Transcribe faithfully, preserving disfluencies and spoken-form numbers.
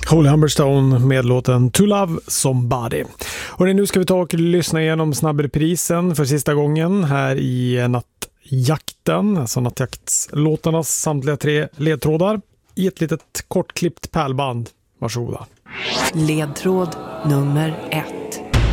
Holy Humberstone med låten To Love Somebody. Och nu ska vi ta och lyssna igenom snabbreprisen för sista gången här i Nattjakten, alltså Nattjaktslåtarnas samtliga tre ledtrådar i ett litet kortklippt pärlband. Varsågoda. Ledtråd nummer ett.